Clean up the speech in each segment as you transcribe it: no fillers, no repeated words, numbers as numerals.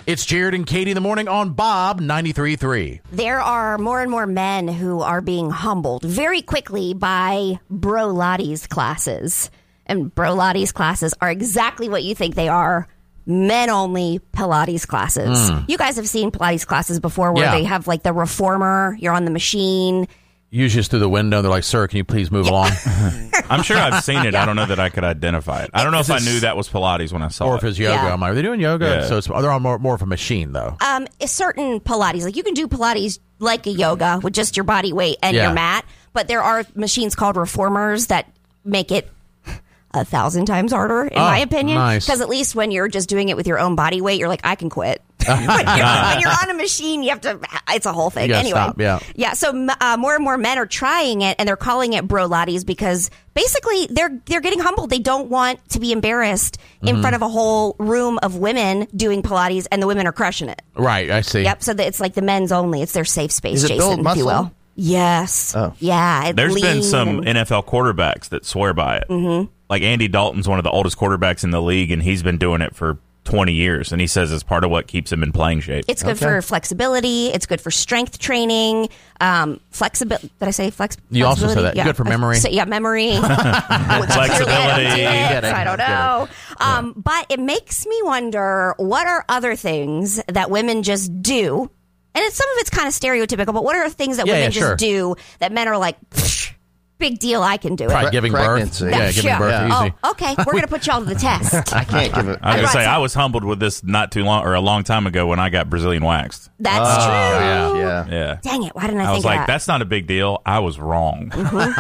It's Jared and Katie in the morning on Bob 93.3. There are more and more men who are being humbled very quickly by Brolattes classes. And Brolattes classes are exactly what you think they are. Men-only Pilates classes. You guys have seen Pilates classes before where they have like the reformer, you're on the machine. Usually it's through the window. They're like, sir, can you please move along? I'm sure I've seen it. I don't know that I could identify it. I don't know if I knew that was Pilates when I saw it. Or if it's yoga. Yeah. I'm like, are they doing yoga? Yeah. So they're on more of a machine, though. A certain Pilates, like you can do Pilates like a yoga with just your body weight and your mat, but there are machines called reformers that make it 1,000 times harder, in my opinion. Nice. Because at least when you're just doing it with your own body weight, you're like, I can quit. when you're on a machine, you have to. It's a whole thing. You gotta Anyway, stop, So more and more men are trying it, and they're calling it Brolattes because basically they're getting humbled. They don't want to be embarrassed in front of a whole room of women doing Pilates, and the women are crushing it. Right, I see. Yep. So it's like the men's only. It's their safe space, Is it Jason, build if you muscle? will. Yes. Oh. Yeah. There's been some and- NFL quarterbacks that swear by it. Mm-hmm. Like Andy Dalton's one of the oldest quarterbacks in the league, and he's been doing it for 20 years, and he says it's part of what keeps him in playing shape. It's good for flexibility. It's good for strength training. Flexibility. Did I say You also said that. Yeah. Good for memory. Memory. Flexibility. I don't know. But it makes me wonder, what are other things that women just do? And some of it's kind of stereotypical, but what are things that women just do that men are like, big deal, I can do it? Probably giving birth. Pregnancy. Yeah, giving birth easy. Oh, okay. We're going to put y'all to the test. I can't give it. I was going to say, some- I was humbled with this not too long, or a long time ago when I got Brazilian waxed. That's true. Yeah. Dang it. Why didn't I I think was of like, that? that's not a big deal. I was wrong.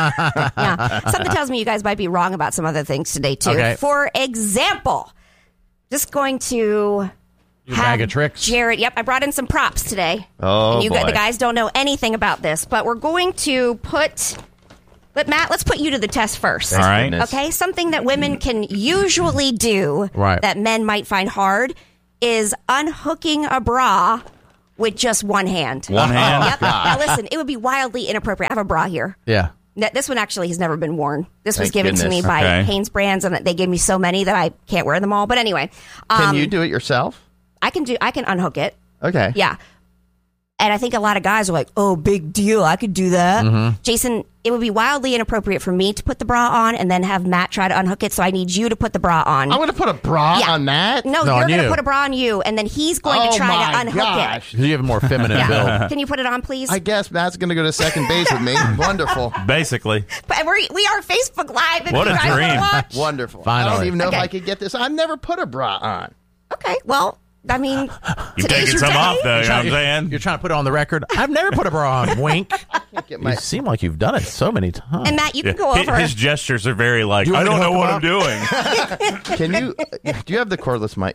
Yeah. Something tells me you guys might be wrong about some other things today, too. Okay. For example, just going to bag of tricks. Jared. Yep, I brought in some props today. Oh, and boy. the guys don't know anything about this, but we're going to put... But Matt, let's put you to the test first. All right. goodness. Okay, something that women can usually do that men might find hard is unhooking a bra with just one hand. One hand? Yep. Now listen, it would be wildly inappropriate. I have a bra here. Yeah. This one actually has never been worn. This was Thank given to me goodness. by Okay. Hanes Brands, and they gave me so many that I can't wear them all. But anyway, Can you do it yourself? I can unhook it. Okay. Yeah. And I think a lot of guys are like, oh, big deal. I could do that. Jason, it would be wildly inappropriate for me to put the bra on and then have Matt try to unhook it. So I need you to put the bra on. I'm going to put a bra Yeah. on that? No, No, you're on going to you. put a bra on you, and then he's going to try to unhook gosh. Because you have a more feminine it. build. Yeah. Can you put it on, please? I guess Matt's going to go to second base with me. Wonderful. Basically. But we are Facebook Live. If What you a guys dream. wanna watch. Wonderful. I Finally. don't even know Okay. if I could get this. I've never put a bra on. Okay, well, I mean, You've today's taken your some day. off, though. You know what I'm saying? You're trying to put it on the record. I've never put a bra on. Wink. Get You my, seem like you've done it so many times. And Matt, you can go Hi- over. His gestures are very like, Do you I want me don't to know hook what him I'm doing. can you, do you have the cordless mic?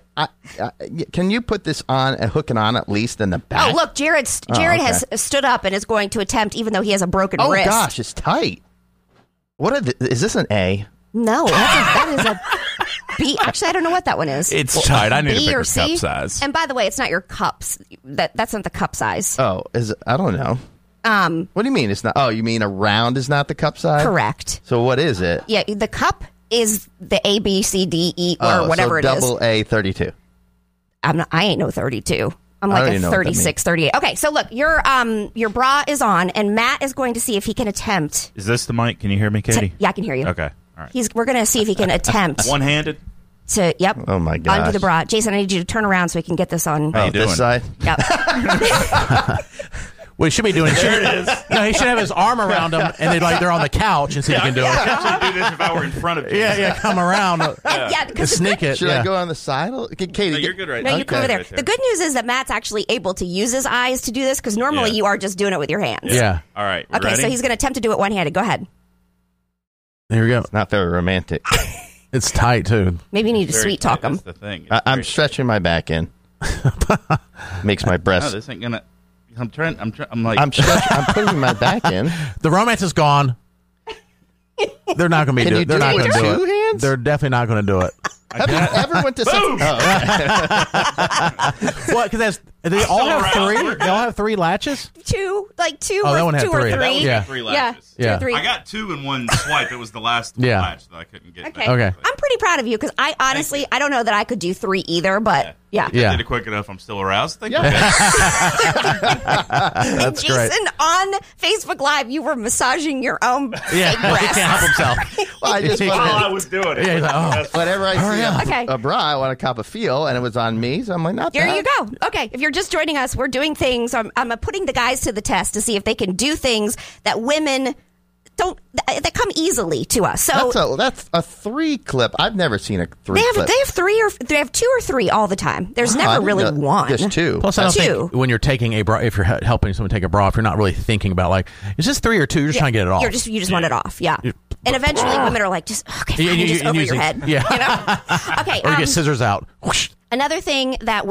Can you put this on and hook it on at least in the back? Oh, look, Jared okay. has stood up and is going to attempt, even though he has a broken Oh, wrist. gosh, it's tight. Is this an A? No, that is a B. Actually, I don't know what that one is. It's tight. I need a B bigger or C? cup size. And by the way, it's not your cups. That's not the cup size. Oh, I don't know. What do you mean it's not? Oh, you mean a round is not the cup size? Correct. So what is it? Yeah, the cup is the A, B, C, D, E, or Oh, whatever so it is. double A 32. I ain't no 32. I'm I don't like a even know what that 36, 38. Okay, so look, your bra is on, and Matt is going to see if he can attempt. Is this the mic? Can you hear me, Katie? Yeah, I can hear you. Okay. All right. We're going to see if he can attempt One-handed? to. Yep. Oh, my gosh. Undo the bra, Jason. I need you to turn around so we can get this on. How you Oh, this doing? side? Yep. What he should be doing is, no, he should have his arm around him, and they're on the couch and see if he can do it. actually do this if I were in front of you. Yeah, come around. Yeah, because Sneak it. Should yeah. I go on the side? Katie, No, you're good right No, now. you come over there. Right The good news is that Matt's actually able to use his eyes to do this because normally Yeah. you are just doing it with your hands. Yeah. All right. We Okay, ready? so he's going to attempt to do it one-handed. Go ahead. There we go. Not very romantic. It's tight, too. Maybe you need to Very sweet tight. talk him. That's the thing. I'm stretching my back in. Makes my No, breast. this ain't gonna. I'm trying. I'm like. I'm putting my back in. The romance is gone. They're not going to be Can doing you it. They're do not it going with to do two it. hands? They're definitely not going to do it. Have you ever went to some? What? Because they all have three. They all have three latches. Two that one or had two or three. three. That one Yeah. had 3 Yeah, latches. Yeah. 2 or 3. I got 2 in one swipe. It was the last Yeah. latch that I couldn't get. Okay. Okay. I'm pretty proud of you because I honestly I don't know that I could do 3 either, but yeah. I did it quick enough. I'm still aroused. Thank you. That's Jason, great. on Facebook Live, you were massaging your own Yeah, fake he breast. can't help himself. Well, I just While I wanted, was doing it. Yeah, he's like, oh. whenever I see Okay. a bra, I want a cup of feel, and it was on me, so I'm like, not There bad. you go. Okay, if you're just joining us, we're doing things. I'm putting the guys to the test to see if they can do things that women don't that come easily to us. So That's a 3 clip. I've never seen a 3 clip. they have 2 or 3 all the time. There's Wow, I never didn't really know- one. Just 2. Plus, I don't 2. think when you're taking a bra, if you're helping someone take a bra, if you're not really thinking about like, is this 3 or 2? You're just trying to get it off. You just want it off. Yeah. And eventually, women are like, just okay, fine, just over your head. Yeah. You know? Okay. Or you get scissors out. Whoosh. Another thing that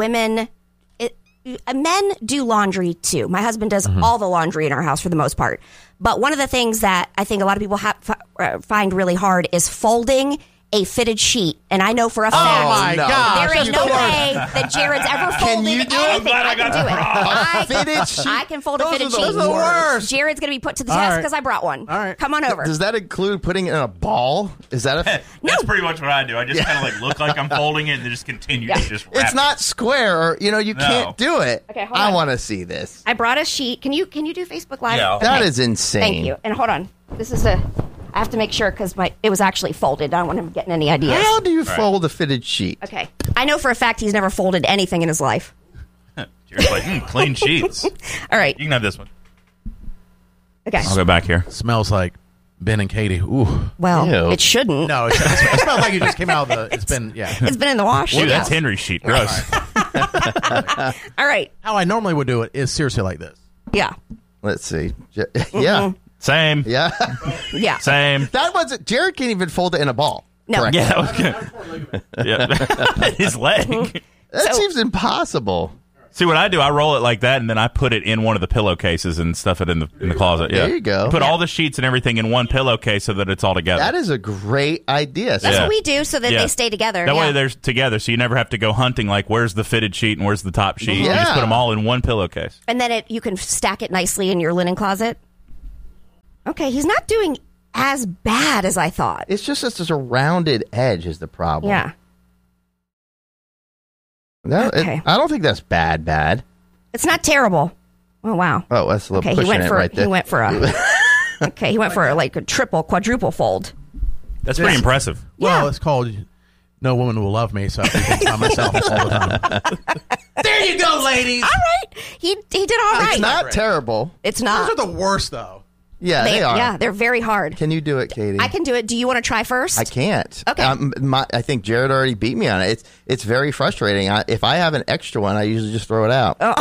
men do laundry too. My husband does all the laundry in our house for the most part. But one of the things that I think a lot of people find really hard is folding a fitted sheet. And I know for a fact my gosh, there is that's no the worst. way that Jared's ever folded you do it? anything. I'm glad I got can do the it. bra. Fitted sheet? I can fold a fitted Those sheet. are the worst. Jared's going to be put to the All test right. because I brought one. All right. Come on over. Does that include putting it in a ball? Is that a... That's pretty much what I do. I just kind of like look like I'm folding it and then just continue to just wrap It's not square, or you No. can't do it. Okay, hold I on. want to see this. I brought a sheet. Can you do Facebook Live? Yeah. That is insane. Thank you. And hold on. This is I have to make sure because it was actually folded. I don't want him getting any ideas. How do you fold a fitted sheet? Okay. I know for a fact he's never folded anything in his life. Jared's like, clean sheets. All right. You can have this one. Okay. I'll go back here. Smells like Ben and Katie. Ooh. Well, Ew. it shouldn't. No, it smells like you just came out of the. It's been, yeah. It's been in the wash. Dude, Yeah. that's Henry's sheet. Gross. All right. How I normally would do it is seriously like this. Yeah. Let's see. Yeah. Same. Yeah. Yeah. Same. That wasn't... Jared can't even fold it in a ball. No. Correct. Yeah, that was good. Yeah. His leg. That seems impossible. See what I do? I roll it like that, and then I put it in one of the pillowcases and stuff it in the closet. Yeah. There you go. Put all the sheets and everything in one pillowcase so that it's all together. That is a great idea. That's Yeah. what we do so that Yeah. they stay together. That yeah. way they're together, so you never have to go hunting. Like, where's the fitted sheet and where's the top sheet? You just Yeah. put them all in one pillowcase. And then you can stack it nicely in your linen closet. Okay, he's not doing as bad as I thought. It's just a rounded edge is the problem. Yeah. Okay. I don't think that's bad. It's not terrible. Oh, wow. Oh, that's a little Okay, pushing it right there. he went for like a triple, quadruple fold. That's pretty impressive. Well, Yeah. it's called No Woman Will Love Me, so I think by myself all the time. There you go, ladies. All right. He did all right. It's not terrible. It's Those not. are the worst, though. Yeah, they are. Yeah, they're very hard. Can you do it, Katie? I can do it. Do you want to try first? I can't. Okay. I think Jared already beat me on it. It's very frustrating. If I have an extra one, I usually just throw it out. I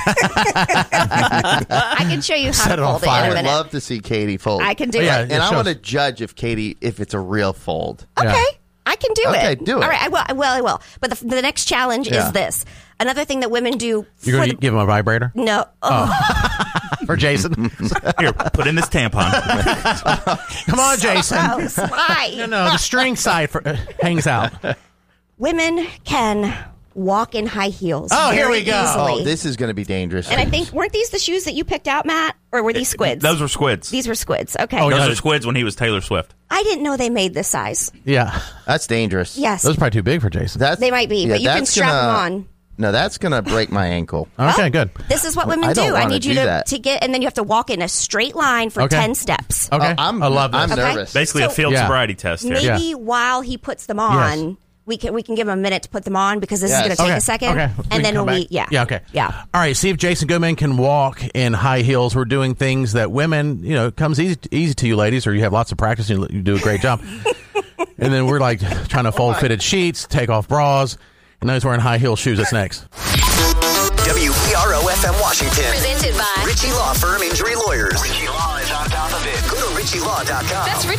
can show you how Set to it on fold it fire. in I a would minute. love to see Katie fold. I can do Yeah, it. and I shows. want to judge if it's a real fold. Okay. Yeah. I can do Okay, it. do it. All right, I will. But the next challenge Yeah. is this. Another thing that women do. You're going to give him a vibrator No. for Jason? Here, put in this tampon. Come on, Jason. Gross. Why? No, the string side hangs out. Women can walk in high heels. Oh, here very we go. easily. Oh, this is going to be dangerous. And I think, weren't these the shoes that you picked out, Matt? Or were these squids? Those were squids. These were squids. Okay. Oh, Those yeah. are squids when he was Taylor Swift. I didn't know they made this size. Yeah. That's dangerous. Yes. Those are probably too big for Jason. They might be, but you can that's strap them gonna- on. No, that's going to break my ankle. Okay, good. This is what women I don't do. I wanna need you do to that. get, and then you have to walk in a straight line for Okay. 10 steps. Okay. I love this. I'm Okay. nervous. Basically, a So- field Yeah. sobriety test here. Maybe while he puts them on, Yes. we can give him a minute to put them on because this is Yes. going to take Okay. a second. Okay. We can And then come when back. we, okay. Yeah. All right. See if Jason Goodman can walk in high heels. We're doing things that women, comes easy to you ladies, or you have lots of practice and you do a great job. And then we're like trying to fold fitted sheets, take off bras, and now he's wearing high heel shoes. That's next. WERO-FM Washington. Presented by Ritchie Law Firm Injury Lawyers. Ritchie Law is on top of it. Go to RitchieLaw.com. That's